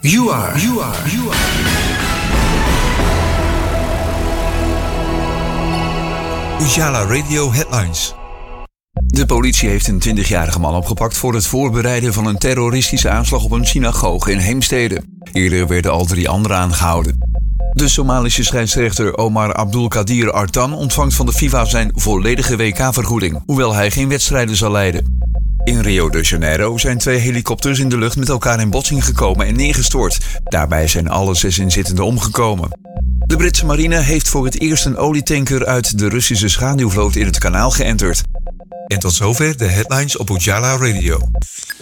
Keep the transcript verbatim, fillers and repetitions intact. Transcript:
You are, you are, you are. Ujala Radio Headlines. De politie heeft een twintigjarige man opgepakt voor het voorbereiden van een terroristische aanslag op een synagoge in Heemstede. Eerder werden al drie anderen aangehouden. De Somalische scheidsrechter Omar Abdulkadir Artan ontvangt van de FIFA zijn volledige W K-vergoeding, hoewel hij geen wedstrijden zal leiden. In Rio de Janeiro zijn twee helikopters in de lucht met elkaar in botsing gekomen en neergestort. Daarbij zijn alle zes inzittenden omgekomen. De Britse marine heeft voor het eerst een olietanker uit de Russische schaduwvloot in het kanaal geënterd. En tot zover de headlines op Ujala Radio.